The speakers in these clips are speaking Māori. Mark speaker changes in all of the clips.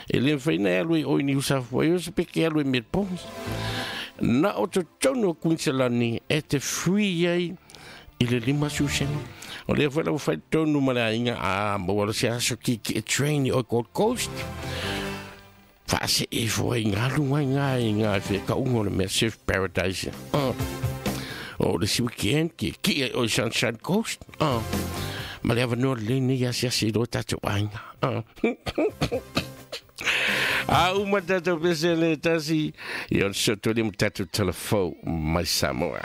Speaker 1: e le faina e alui o i New South Wales pe ke alui Melbourne na o to tono Queensland e te free ai i le lima susen o le fa la fa tonu mala inga a mo wala sia so ki train o Gold Coast fa se e fo inga lunga inga fe ka ungo le Surf Paradise o le si weekend ki o Sunshine Coast ma le no le ni ya sia si do tatu anga uma tatu pesele tasi yon soto lim tatu telefo mai Samoa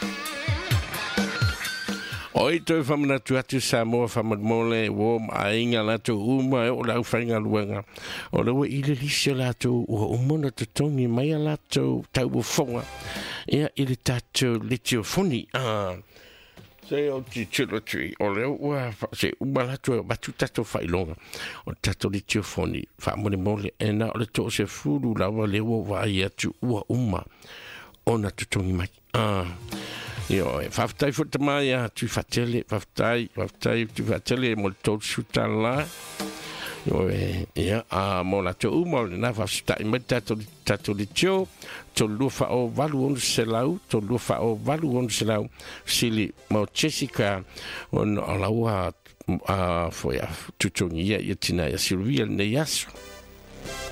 Speaker 1: oi to famana tu Samoa famole wo ainga la tu uma o la fainga luenga o le ile lisela tu o mona tu tongi mai la tu tau fonga ia ile tatu litiofoni se o titolo tri o le wa se umala tu batuta to failonga o tato litiofoni fa mole ena o le to se fulu la wa le wa ia tu wa uma ona tu tongi mai io faftai fotamaya tu fatele faftai tu fatele molto sutala io ia a mola tu mo na faftai metato tato di tio to lufa o valu on selau to lufa o valu on selau sili mo Jessica on alawa foi a tutongia ia tina ya Silvia ne yaso